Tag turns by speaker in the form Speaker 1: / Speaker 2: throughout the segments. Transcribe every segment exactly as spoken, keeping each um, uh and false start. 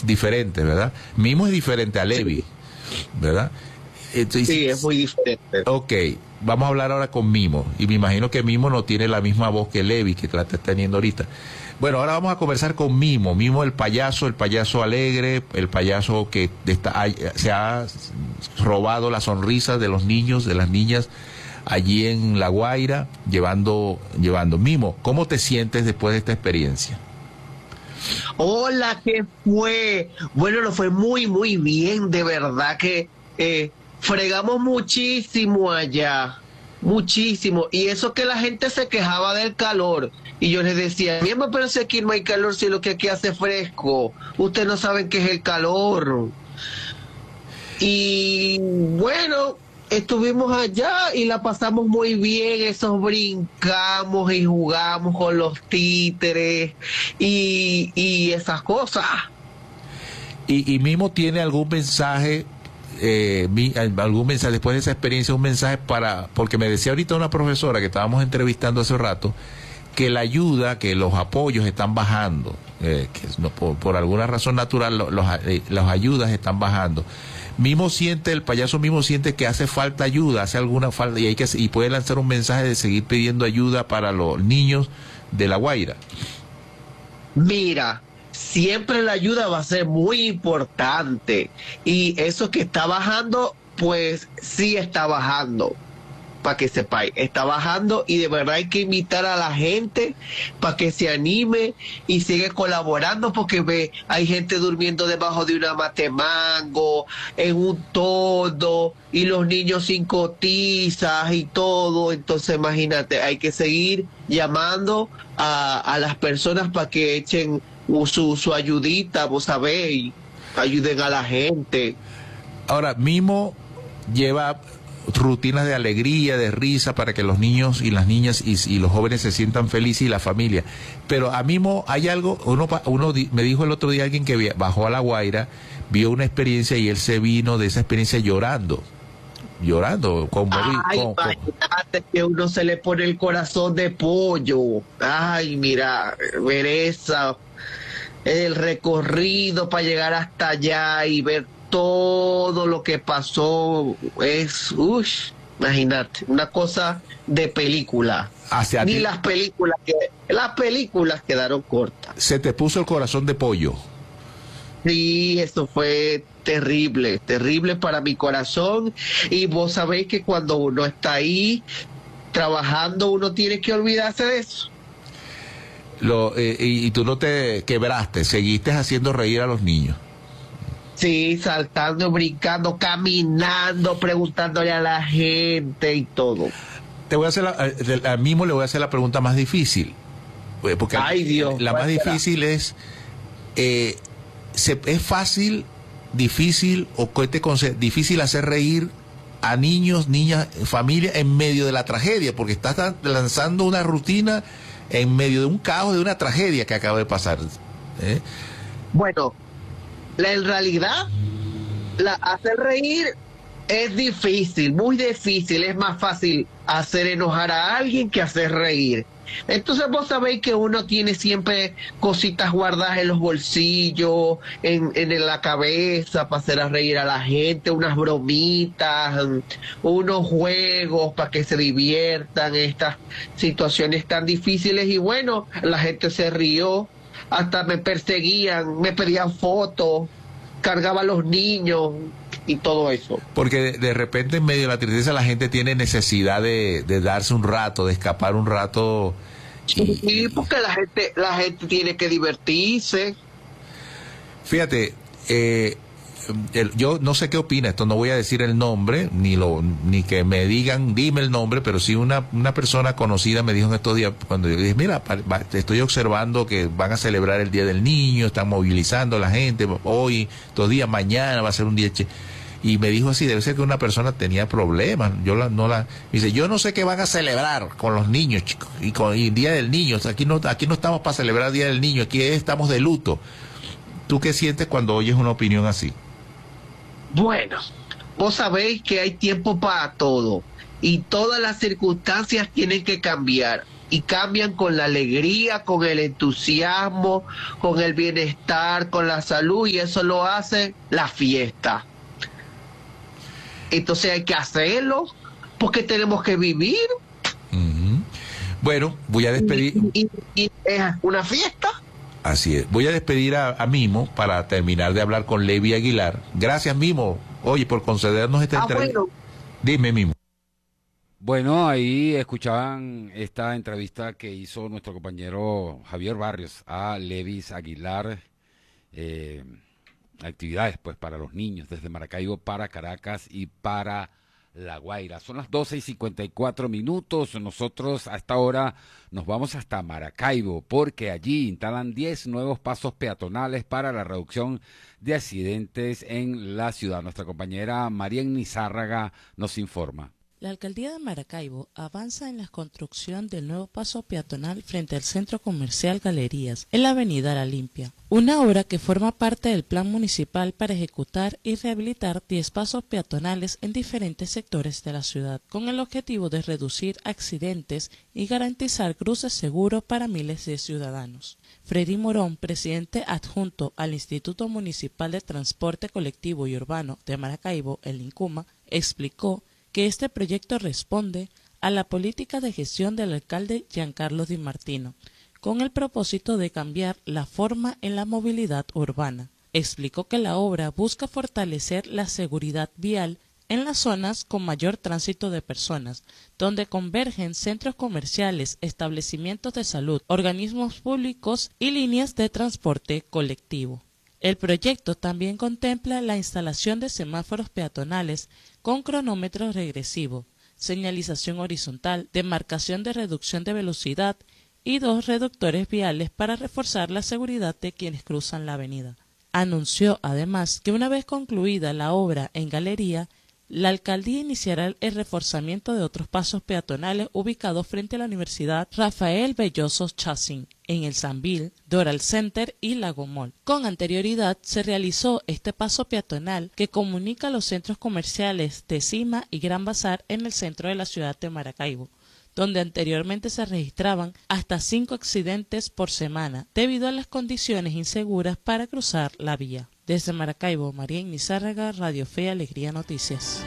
Speaker 1: diferentes, ¿verdad? Mimo es diferente a Levi, ¿verdad? Entonces,
Speaker 2: sí, es muy diferente.
Speaker 1: Ok, vamos a hablar ahora con Mimo. Y me imagino que Mimo no tiene la misma voz que Levi, que la está teniendo ahorita. Bueno, ahora vamos a conversar con Mimo. Mimo, el payaso, el payaso alegre, el payaso que está, se ha robado la sonrisa de los niños, de las niñas, allí en La Guaira, llevando, llevando. Mimo, ¿cómo te sientes después de esta experiencia?
Speaker 2: Hola, ¿qué fue? Bueno, lo fue muy, muy bien, de verdad que eh, fregamos muchísimo allá, muchísimo. Y eso que la gente se quejaba del calor. Y yo les decía, mi amor, pero si aquí no hay calor, si lo que aquí hace fresco. Ustedes no saben qué es el calor. Y bueno, estuvimos allá y la pasamos muy bien, esos brincamos y jugamos con los títeres y, y esas cosas.
Speaker 1: Y, y Mimo tiene algún mensaje, eh, mi, algún mensaje, después de esa experiencia, un mensaje para, porque me decía ahorita una profesora que estábamos entrevistando hace rato, que la ayuda, que los apoyos están bajando, eh, que no, por, por alguna razón natural los, los, eh, las ayudas están bajando. Mimo siente, el payaso Mimo siente que hace falta ayuda, hace alguna falta, y hay que y puede lanzar un mensaje de seguir pidiendo ayuda para los niños de La Guaira.
Speaker 2: Mira, siempre la ayuda va a ser muy importante y eso que está bajando, pues sí está bajando. Para que sepáis, está bajando y de verdad hay que invitar a la gente para que se anime y siga colaborando, porque ve, hay gente durmiendo debajo de una mate mango, en un todo, y los niños sin cotizas y todo. Entonces imagínate, hay que seguir llamando a, a las personas para que echen su, su ayudita, vos sabéis, ayuden a la gente.
Speaker 1: Ahora, Mimo lleva rutinas de alegría, de risa, para que los niños y las niñas y, y los jóvenes se sientan felices, y la familia. Pero a Mimo hay algo, uno, uno me dijo el otro día alguien que bajó a La Guaira, vio una experiencia y él se vino de esa experiencia llorando, llorando, conmovido.
Speaker 2: Ay,
Speaker 1: con,
Speaker 2: imagínate que uno se le pone el corazón de pollo. Ay, mira, ver esa, el recorrido para llegar hasta allá y ver todo lo que pasó es, uff, imagínate, una cosa de película.
Speaker 1: Hacia
Speaker 2: Ni
Speaker 1: ti,
Speaker 2: las películas, que, las películas quedaron cortas.
Speaker 1: se te puso el corazón de pollo.
Speaker 2: Sí, eso fue terrible, terrible para mi corazón. Y vos sabéis que cuando uno está ahí trabajando, uno tiene que olvidarse de eso.
Speaker 1: Lo, eh, y, y tú no te quebraste, seguiste haciendo reír a los niños.
Speaker 2: Sí, saltando, brincando, caminando, preguntándole a la gente y todo.
Speaker 1: Te voy a hacer, la, a Mimo le voy a hacer la pregunta más difícil. Porque
Speaker 2: Ay, Dios,
Speaker 1: la más difícil es, eh, se, ¿es fácil, difícil o qué te conce- difícil hacer reír a niños, niñas, familia en medio de la tragedia? Porque estás lanzando una rutina en medio de un caos, de una tragedia que acaba de pasar. ¿eh?
Speaker 2: Bueno, la, en realidad, la, hacer reír es difícil, muy difícil. Es más fácil hacer enojar a alguien que hacer reír. Entonces vos sabéis que uno tiene siempre cositas guardadas en los bolsillos, en, en la cabeza, para hacer a reír a la gente, unas bromitas, unos juegos para que se diviertan en estas situaciones tan difíciles. Y bueno, la gente se rió, hasta me perseguían, me pedían fotos, cargaba a los niños y todo eso.
Speaker 1: Porque de, de repente en medio de la tristeza la gente tiene necesidad de, de darse un rato, de escapar un rato.
Speaker 2: Y, sí, porque la gente, la gente tiene que divertirse.
Speaker 1: Fíjate, eh, el, yo no sé qué opina, esto no voy a decir el nombre, ni lo ni que me digan, dime el nombre, pero sí una, una persona conocida me dijo en estos días, cuando yo dije, mira, pa, pa, estoy observando que van a celebrar el Día del Niño, están movilizando a la gente, hoy, estos días, mañana va a ser un día... Che, y me dijo así, debe ser que una persona tenía problemas, yo la, no la, dice, yo no sé qué van a celebrar con los niños, chicos, y con el Día del Niño, aquí no, aquí no estamos para celebrar el Día del Niño, aquí estamos de luto. ¿Tú qué sientes cuando oyes una opinión así?
Speaker 2: Bueno, vos sabéis que hay tiempo para todo y todas las circunstancias tienen que cambiar. y cambian con la alegría, con el entusiasmo, con el bienestar, con la salud, y eso lo hace la fiesta. Entonces hay que hacerlo porque tenemos que vivir.
Speaker 1: Uh-huh. Bueno, voy a despedir.
Speaker 2: Y, y, y es una fiesta.
Speaker 1: Así es. Voy a despedir a, a Mimo para terminar de hablar con Levi Aguilar. Gracias, Mimo. Oye, por concedernos esta
Speaker 2: ah,
Speaker 1: entrevista.
Speaker 2: Bueno.
Speaker 1: Dime, Mimo.
Speaker 3: Bueno, ahí escuchaban esta entrevista que hizo nuestro compañero Javier Barrios a Levis Aguilar. Eh, actividades pues para los niños desde Maracaibo para Caracas y para La Guaira. Son las doce y cincuenta y cuatro minutos. Nosotros a esta hora nos vamos hasta Maracaibo porque allí instalan diez nuevos pasos peatonales para la reducción de accidentes en la ciudad. Nuestra compañera María Nizárraga nos informa.
Speaker 4: La alcaldía de Maracaibo avanza en la construcción del nuevo paso peatonal frente al centro comercial Galerías, en la avenida La Limpia, una obra que forma parte del plan municipal para ejecutar y rehabilitar diez pasos peatonales en diferentes sectores de la ciudad, con el objetivo de reducir accidentes y garantizar cruces seguros para miles de ciudadanos. Freddy Morón, presidente adjunto al Instituto Municipal de Transporte Colectivo y Urbano de Maracaibo, el INCUMA, explicó que este proyecto responde a la política de gestión del alcalde Giancarlo Di Martino, con el propósito de cambiar la forma en la movilidad urbana. Explicó que la obra busca fortalecer la seguridad vial en las zonas con mayor tránsito de personas, donde convergen centros comerciales, establecimientos de salud, organismos públicos y líneas de transporte colectivo. El proyecto también contempla la instalación de semáforos peatonales con cronómetro regresivo, señalización horizontal, demarcación de reducción de velocidad y dos reductores viales para reforzar la seguridad de quienes cruzan la avenida. Anunció además que una vez concluida la obra en Galería, la alcaldía iniciará el reforzamiento de otros pasos peatonales ubicados frente a la Universidad Rafael Belloso Chacín, en el Sambil, Doral Center y Lago Mall. Con anterioridad se realizó este paso peatonal que comunica los centros comerciales de Cima y Gran Bazar en el centro de la ciudad de Maracaibo, donde anteriormente se registraban hasta cinco accidentes por semana debido a las condiciones inseguras para cruzar la vía. Desde Maracaibo, María Nizárraga, Radio Fe y Alegría Noticias.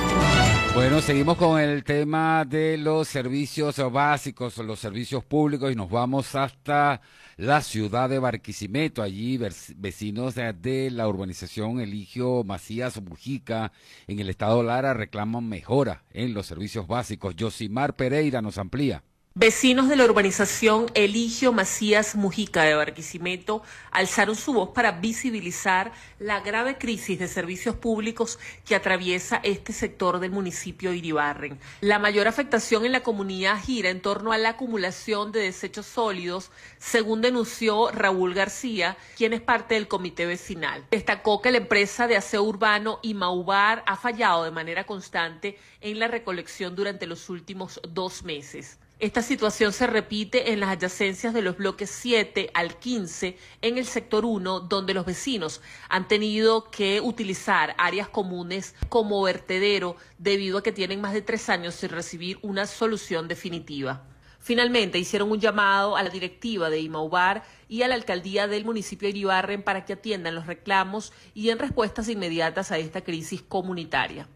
Speaker 3: Bueno, seguimos con el tema de los servicios básicos, los servicios públicos, y nos vamos hasta la ciudad de Barquisimeto. Allí vecinos de, de la urbanización Eligio Macías Mujica en el estado Lara reclaman mejora en los servicios básicos. Yosimar Pereira nos amplía.
Speaker 5: Vecinos de la urbanización Eligio Macías Mujica de Barquisimeto alzaron su voz para visibilizar la grave crisis de servicios públicos que atraviesa este sector del municipio de Iribarren. La mayor afectación en la comunidad gira en torno a la acumulación de desechos sólidos, según denunció Raúl García, quien es parte del comité vecinal. Destacó que la empresa de aseo urbano Imaubar ha fallado de manera constante en la recolección durante los últimos dos meses. Esta situación se repite en las adyacencias de los bloques siete al quince en el sector uno, donde los vecinos han tenido que utilizar áreas comunes como vertedero debido a que tienen más de tres años sin recibir una solución definitiva. Finalmente, hicieron un llamado a la directiva de Imaubar y a la alcaldía del municipio de Iribarren para que atiendan los reclamos y den respuestas inmediatas a esta crisis comunitaria.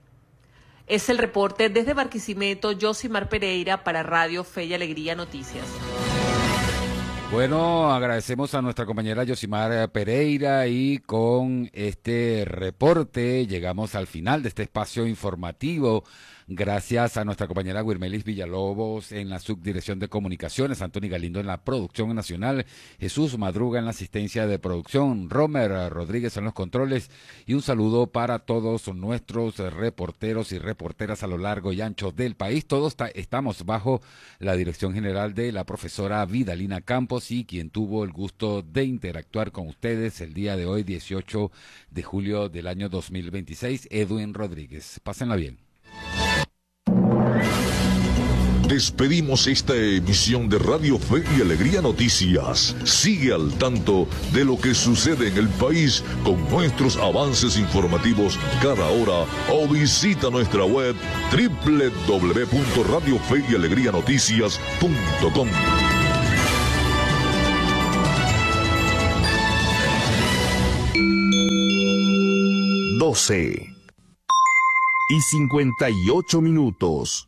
Speaker 5: Es el reporte desde Barquisimeto, Yosimar Pereira para Radio Fe y Alegría Noticias.
Speaker 3: Bueno, agradecemos a nuestra compañera Yosimar Pereira y con este reporte llegamos al final de este espacio informativo. Gracias a nuestra compañera Guirmelis Villalobos en la subdirección de comunicaciones, Anthony Galindo en la producción nacional, Jesús Madruga en la asistencia de producción, Romer Rodríguez en los controles, y un saludo para todos nuestros reporteros y reporteras a lo largo y ancho del país. Todos estamos bajo la dirección general de la profesora Vidalina Campos, y quien tuvo el gusto de interactuar con ustedes el día de hoy, dieciocho de julio del año dos mil veintiséis, Edwin Rodríguez. Pásenla bien.
Speaker 6: Despedimos esta emisión de Radio Fe y Alegría Noticias. Sigue al tanto de lo que sucede en el país con nuestros avances informativos cada hora o visita nuestra web doble u doble u doble u punto radio fe y alegría noticias punto com.
Speaker 7: doce y cincuenta y ocho minutos.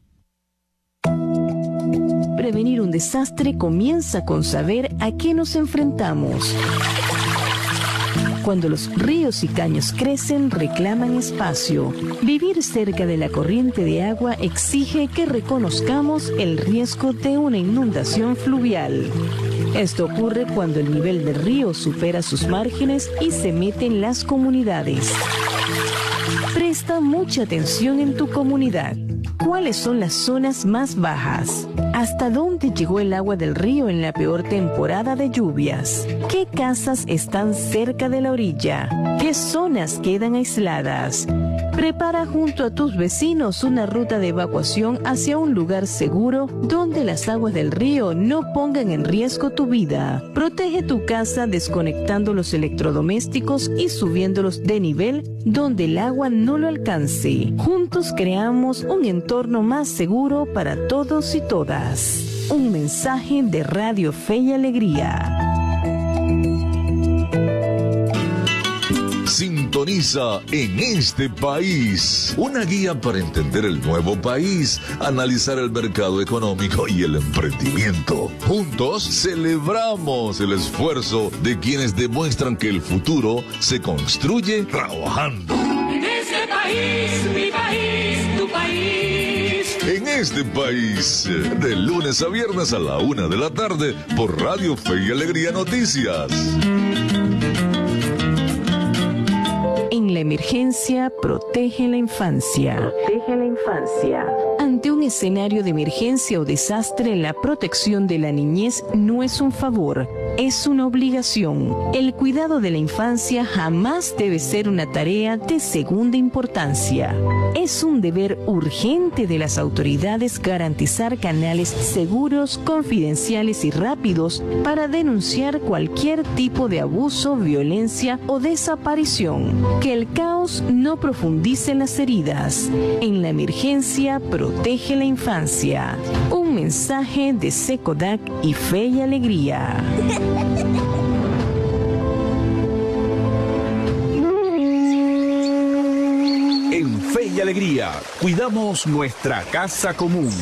Speaker 8: Prevenir un desastre comienza con saber a qué nos enfrentamos. Cuando los ríos y caños crecen, reclaman espacio. Vivir cerca de la corriente de agua exige que reconozcamos el riesgo de una inundación fluvial. Esto ocurre cuando el nivel del río supera sus márgenes y se mete en las comunidades. Presta mucha atención en tu comunidad. ¿Cuáles son las zonas más bajas? ¿Hasta dónde llegó el agua del río en la peor temporada de lluvias? ¿Qué casas están cerca de la orilla? ¿Qué zonas quedan aisladas? Prepara junto a tus vecinos una ruta de evacuación hacia un lugar seguro donde las aguas del río no pongan en riesgo tu vida. Protege tu casa desconectando los electrodomésticos y subiéndolos de nivel donde el agua no lo alcance. Juntos creamos un entorno más seguro para todos y todas. Un mensaje de Radio Fe y Alegría.
Speaker 6: Sintoniza En Este País, una guía para entender el nuevo país, analizar el mercado económico y el emprendimiento. Juntos celebramos el esfuerzo de quienes demuestran que el futuro se construye trabajando.
Speaker 9: En este país, mi país, tu país.
Speaker 6: En Este País, de lunes a viernes a la una de la tarde por Radio Fe y Alegría Noticias.
Speaker 8: En la emergencia, protege la infancia. Protege la infancia. Ante un escenario de emergencia o desastre, la protección de la niñez no es un favor, es una obligación. El cuidado de la infancia jamás debe ser una tarea de segunda importancia. Es un deber urgente de las autoridades garantizar canales seguros, confidenciales y rápidos para denunciar cualquier tipo de abuso, violencia o desaparición. Que el caos no profundice las heridas. En la emergencia, protege la infancia. Un mensaje de SECODAC y Fe y Alegría.
Speaker 7: En Fe y Alegría, cuidamos nuestra casa común.